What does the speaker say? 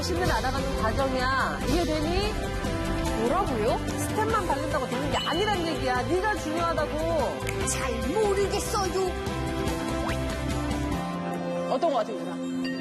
열심히 날아가는 과정이야. 이해되니? 뭐라고요? 스텝만 바른다고 되는 게 아니란 얘기야. 네가 중요하다고. 잘 모르겠어요. 어떤 거 같아요, 누나?